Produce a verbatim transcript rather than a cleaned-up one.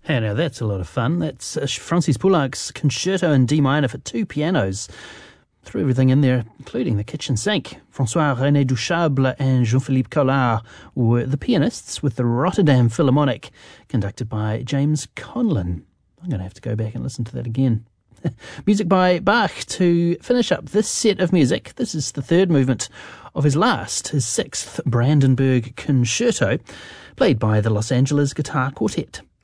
Hey, now that's a lot of fun. That's uh, Francis Poulenc's Concerto in D minor for two pianos. Threw everything in there, including the kitchen sink. François-René Duchable and Jean-Philippe Collard were the pianists with the Rotterdam Philharmonic, conducted by James Conlon. I'm going to have to go back and listen to that again. Music by Bach to finish up this set of music. This is the third movement of his last, his sixth Brandenburg Concerto, played by the Los Angeles Guitar Quartet.